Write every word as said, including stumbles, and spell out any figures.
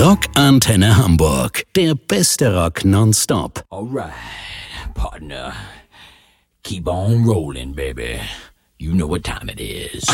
Rock Antenne Hamburg. Der beste Rock nonstop. Alright, partner. Keep on rolling, baby. You know what time it is.